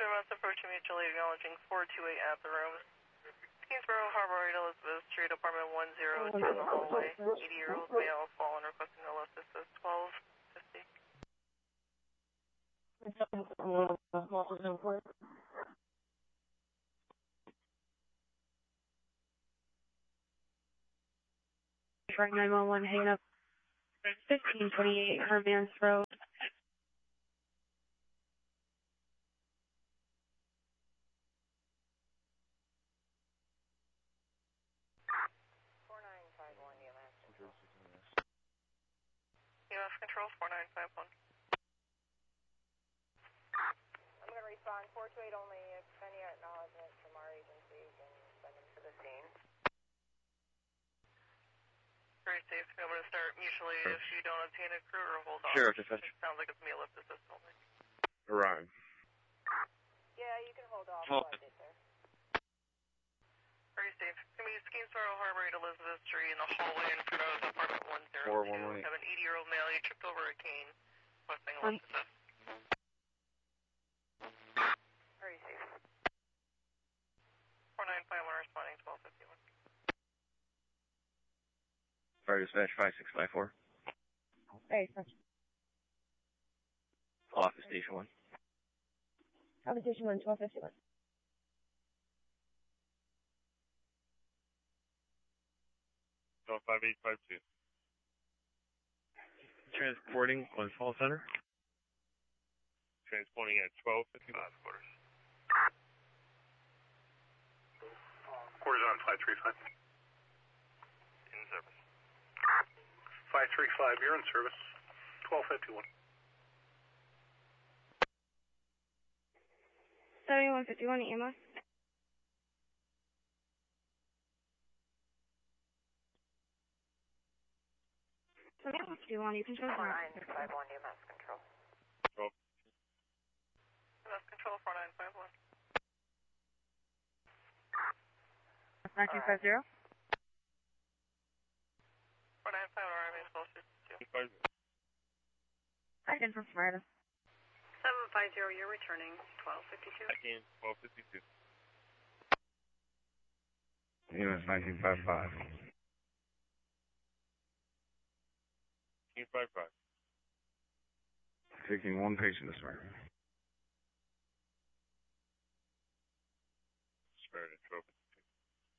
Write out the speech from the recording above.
Must approaching mutually acknowledging 428 at the room. Kingsborough, Harbor Road, Elizabeth Street, apartment 102 in the hallway. 80-year-old male fallen requesting a lift. This is 1250. Frank 911, hang up 1528 Hermans Road. EMS control 4951. I'm going to respond 428 only if any acknowledgement from our agency can send them to the scene. Very safe. I'm going to start mutually if you don't obtain a crew or hold off. Sure, dispatch. It sounds like it's me a lift assist only. Arrive. Yeah, you can hold off Hold. while I get there. Very safe. Can we use Kingsborough, Harbor Road, Elizabeth Street in the hallway in front of apartment 102. 4118. Have an 80-year-old male. He tripped over a cane. Requesting a lift assist. Very safe. 4951 responding 1251. Fire dispatch 5654. Hey, dispatch. Office station 1. Office station 1, 1251. So 5852. Transporting on call center. Transporting at 1255 quarters. Quarters on 535. In service. 535, you're in service. 1251. 7151 EMS. So what do you want? You can choose 4951 EMS control. 12. EMS control 4951. 1950. 495 arriving 1252. I can from Florida. 750, you're returning 1252. Again, 1252. EMS 1955. 1955. Taking one patient this morning.